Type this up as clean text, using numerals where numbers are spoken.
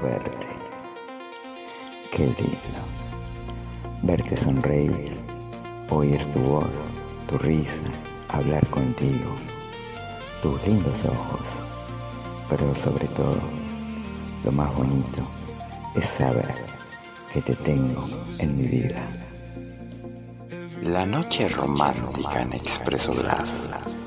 verte. Qué lindo. Verte sonreír, oír tu voz, tu risa, hablar contigo, tus lindos ojos. Pero sobre todo, lo más bonito es saber que te tengo en mi vida. La noche romántica en Expreso Glass.